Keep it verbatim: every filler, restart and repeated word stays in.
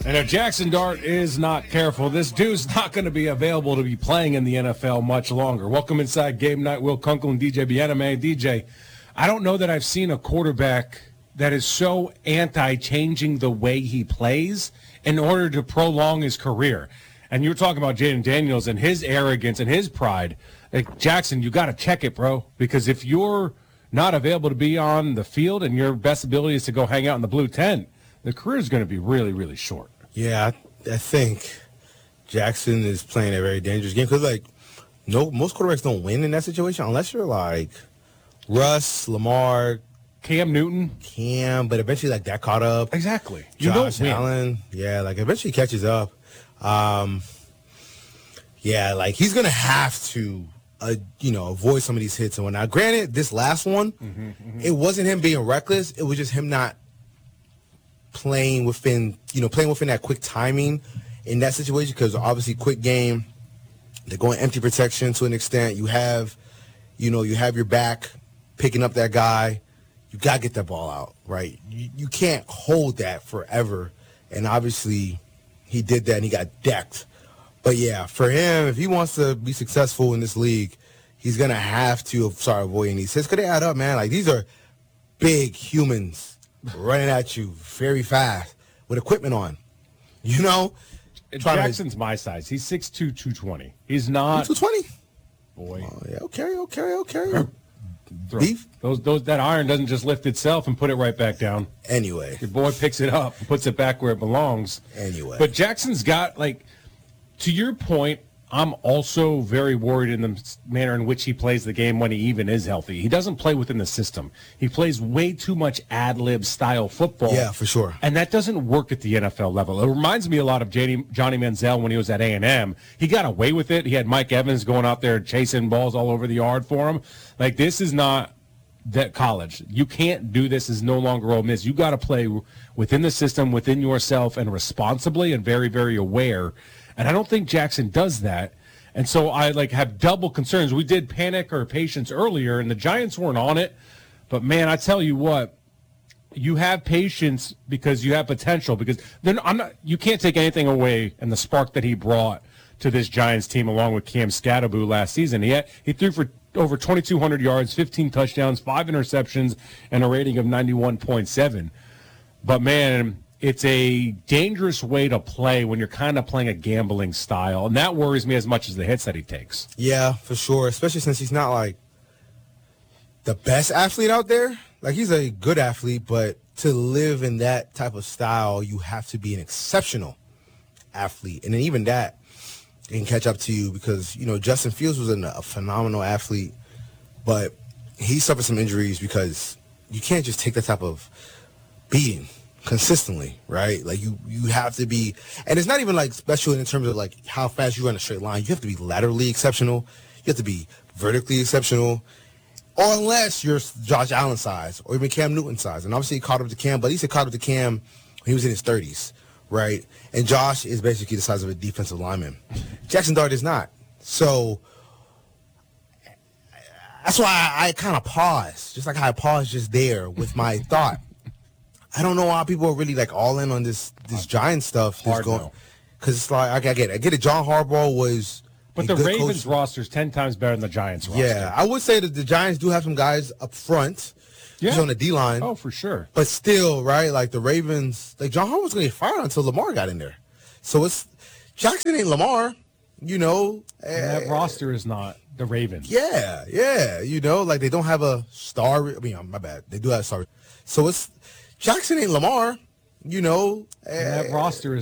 And if Jackson Dart is not careful, this dude's not going to be available to be playing in the N F L much longer. Welcome inside Game Night. Will Kunkel and D J Bieneme. D J, I don't know that I've seen a quarterback that is so anti-changing the way he plays in order to prolong his career. And you were talking about Jaden Daniels and his arrogance and his pride. Like, Jackson, you got to check it, bro, because if you're not available to be on the field and your best ability is to go hang out in the blue tent, the career is going to be really, really short. Yeah, I, I think Jackson is playing a very dangerous game because, like, no, most quarterbacks don't win in that situation unless you're like Russ, Lamar, Cam Newton, Cam, but eventually, like, that caught up. Exactly. You Josh don't win. Allen, yeah, like, eventually catches up. Um, yeah, like, he's gonna have to, uh, you know, avoid some of these hits and whatnot. Granted, this last one, mm-hmm, mm-hmm. it wasn't him being reckless. It was just him not playing within, you know, playing within that quick timing in that situation because obviously quick game, they're going empty protection to an extent. You have, you know, you have your back picking up that guy. You got to get that ball out, right? You, you can't hold that forever. And obviously he did that and he got decked. But, yeah, for him, if he wants to be successful in this league, he's going to have to start avoiding these hits because they add up, man. Like, these are big humans running at you very fast with equipment on, you know? Jackson's to, my size. He's six two, two twenty. He's not. two twenty? Boy. Oh, yeah, okay, okay, okay. Beef? Those, those, that iron doesn't just lift itself and put it right back down. Anyway. Your boy picks it up and puts it back where it belongs. Anyway. But Jackson's got, like, to your point, I'm also very worried in the manner in which he plays the game when he even is healthy. He doesn't play within the system. He plays way too much ad-lib style football. Yeah, for sure. And that doesn't work at the N F L level. It reminds me a lot of J D, Johnny Manziel when he was at A and M. He got away with it. He had Mike Evans going out there chasing balls all over the yard for him. Like, this is not that college. You can't do this. Is no longer Ole Miss. You got to play within the system, within yourself, and responsibly and very, very aware. And I don't think Jackson does that. And so I, like, have double concerns. We did panic or patience earlier, and the Giants weren't on it. But, man, I tell you what, you have patience because you have potential. Because then I'm not. You can't take anything away in the spark that he brought to this Giants team along with Cam Scatterboo last season. He had, he threw for over twenty-two hundred yards, fifteen touchdowns, five interceptions, and a rating of ninety-one point seven. But, man, it's a dangerous way to play when you're kind of playing a gambling style, and that worries me as much as the hits that he takes. Yeah, for sure, especially since he's not, like, the best athlete out there. Like, he's a good athlete, but to live in that type of style, you have to be an exceptional athlete. And then even that can catch up to you because, you know, Justin Fields was a phenomenal athlete, but he suffered some injuries because you can't just take that type of beating consistently, right? Like, you you have to be, and it's not even like special in terms of like how fast you run a straight line. You have to be laterally exceptional. You have to be vertically exceptional, or unless you're Josh Allen size or even Cam Newton size. And obviously he caught up to Cam, but he said caught up to Cam when he was in his thirties, right? And Josh is basically the size of a defensive lineman. Jackson Dart is not. So that's why I, I kind of paused, just like how I paused just there with my thought. I don't know why people are really like all in on this this Giant stuff. Hard going because it's like I get it. I get it. John Harbaugh was, but the Ravens roster is ten times better than the Giants roster. Yeah, I would say that the Giants do have some guys up front, yeah, just on the D line. Oh, for sure. But still, right? Like the Ravens, like John Harbaugh was going to get fired until Lamar got in there. So it's Jackson ain't Lamar, you know. And that uh, roster is not the Ravens. Yeah, yeah, you know, like they don't have a star. I mean, my bad, they do have a star. So it's Jackson ain't Lamar, you know. And that roster is